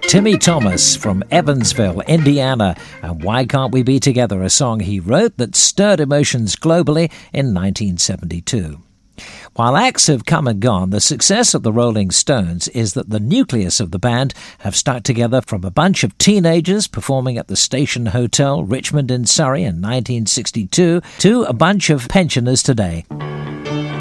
Timmy Thomas from Evansville, Indiana, and Why Can't We Be Together, a song he wrote that stirred emotions globally in 1972. While acts have come and gone, the success of the Rolling Stones is that the nucleus of the band have stuck together from a bunch of teenagers performing at the Station Hotel, Richmond in Surrey in 1962, to a bunch of pensioners today.